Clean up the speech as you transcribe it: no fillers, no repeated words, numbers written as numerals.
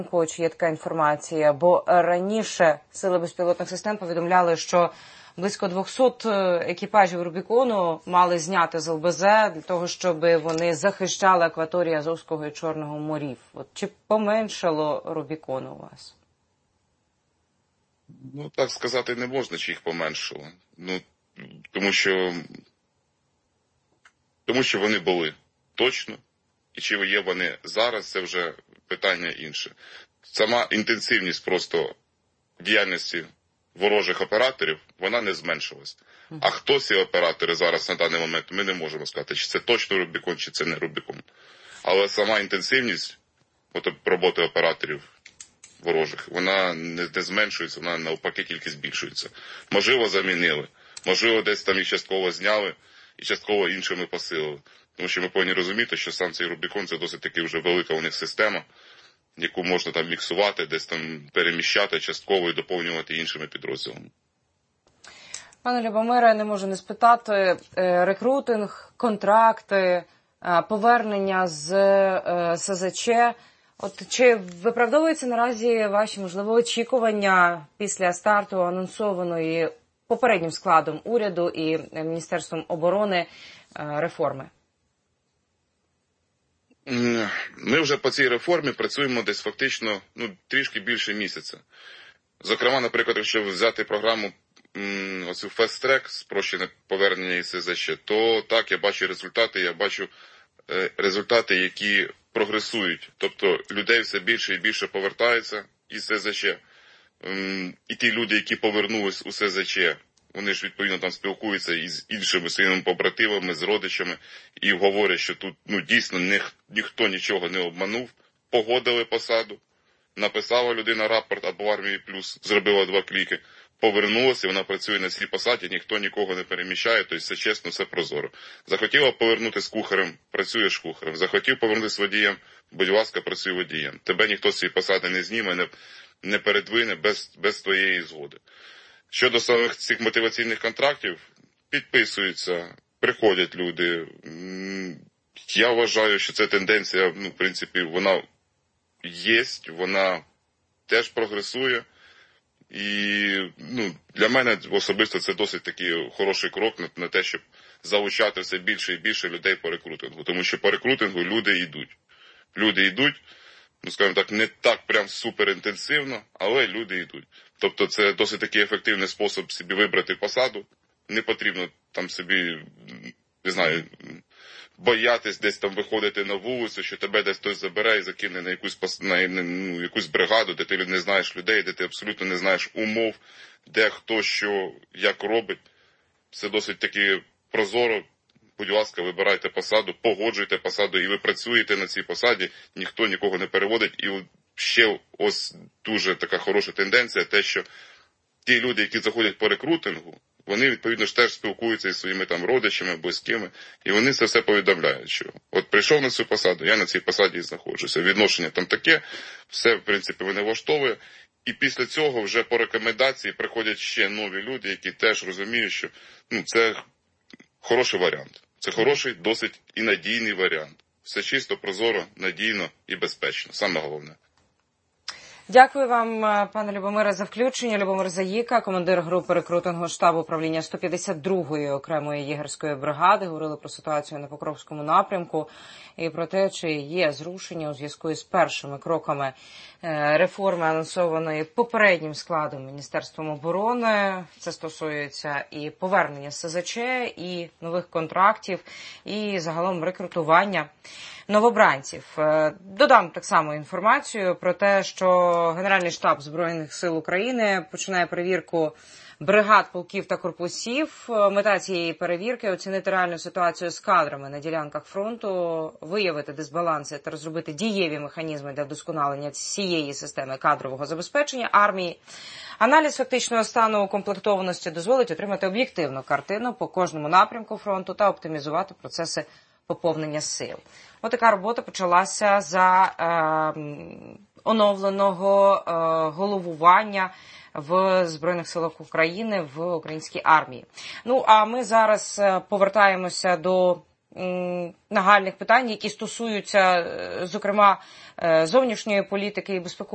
Чи є така інформація? Бо раніше сили безпілотних систем повідомляли, що близько 200 екіпажів Рубікону мали зняти з ЛБЗ для того, щоб вони захищали акваторію Азовського і Чорного морів. От чи поменшало Рубікону у вас? Ну, так сказати не можна, чи їх поменшало. Ну, тому що вони були точно. І чи є вони зараз, це вже питання інше. Сама інтенсивність просто діяльності ворожих операторів, вона не зменшилась. А хто ці оператори зараз на даний момент, ми не можемо сказати, чи це точно Рубікон, чи це не Рубікон. Але сама інтенсивність роботи операторів ворожих, вона не зменшується, вона навпаки тільки збільшується. Можливо, замінили, можливо, десь там їх частково зняли і частково іншими посилили. Тому що ми повинні розуміти, що сам цей Рубікон – це досить таки вже велика у них система, яку можна там міксувати, десь там переміщати частково і доповнювати іншими підрозділами. Пане Любомире, не можу не спитати, рекрутинг, контракти, повернення з СЗЧ. От чи виправдовуються наразі ваші, можливо, очікування після старту анонсованої попереднім складом уряду і Міністерством оборони реформи? Ми вже по цій реформі працюємо десь фактично трішки більше місяця. Зокрема, наприклад, якщо взяти програму оцю Fast Track, спрощене повернення із СЗЧ, то так, я бачу результати, які прогресують. Тобто людей все більше і більше повертаються із СЗЧ. І ті люди, які повернулись у СЗЧ, вони ж відповідно там спілкуються із іншими своїми побратимами, з родичами і говорять, що тут дійсно ніхто нічого не обманув, погодили посаду, написала людина рапорт або в Армії Плюс, зробила 2 кліки, повернулася, вона працює на цій посаді, ніхто нікого не переміщає, тобто все чесно, все прозоро. Захотіла повернутися кухарем, працюєш кухарем, захотів повернутися водієм, будь ласка, працюй водієм. Тебе ніхто з цієї посади не зніме, не передвине без твоєї згоди. Щодо самих цих мотиваційних контрактів, підписуються, приходять люди. Я вважаю, що ця тенденція, в принципі, вона є, вона теж прогресує. І для мене особисто це досить такий хороший крок на те, щоб залучати все більше і більше людей по рекрутингу. Тому що по рекрутингу люди йдуть. Люди йдуть, скажімо так, не так прям суперінтенсивно, але люди йдуть. Тобто це досить такий ефективний спосіб собі вибрати посаду. Не потрібно там собі, не знаю, боятись десь там виходити на вулицю, що тебе десь хтось забере і закине на якусь бригаду, де ти не знаєш людей, де ти абсолютно не знаєш умов, де хто що, як робить. Це досить таки прозоро. Будь ласка, вибирайте посаду, погоджуйте посаду, і ви працюєте на цій посаді, ніхто нікого не переводить. І ще ось дуже така хороша тенденція, те, що ті люди, які заходять по рекрутингу, вони, відповідно, ж теж спілкуються із своїми там родичами, близькими, і вони це все повідомляють, що от прийшов на цю посаду, я на цій посаді і знаходжуся. Відношення там таке, все, в принципі, мене влаштовує. І після цього вже по рекомендації приходять ще нові люди, які теж розуміють, що це хороший варіант. Це хороший, досить і надійний варіант. Все чисто, прозоро, надійно і безпечно. Саме головне. Дякую вам, пане Любомире, за включення. Любомир Заїка, командир групи рекрутингу штабу управління 152-ї окремої єгерської бригади. Говорили про ситуацію на Покровському напрямку і про те, чи є зрушення у зв'язку із першими кроками реформи, анонсованої попереднім складом Міністерством оборони. Це стосується і повернення СЗЧ, і нових контрактів, і загалом рекрутування новобранців. Додам так само інформацію про те, що Генеральний штаб Збройних сил України починає перевірку бригад, полків та корпусів. Мета цієї перевірки – оцінити реальну ситуацію з кадрами на ділянках фронту, виявити дисбаланси та розробити дієві механізми для вдосконалення цієї системи кадрового забезпечення армії. Аналіз фактичного стану укомплектованості дозволить отримати об'єктивну картину по кожному напрямку фронту та оптимізувати процеси поповнення сил. Отака робота почалася за оновленого головування в Збройних силах України, в українській армії. А ми зараз повертаємося до нагальних питань, які стосуються, зокрема, зовнішньої політики і безпекової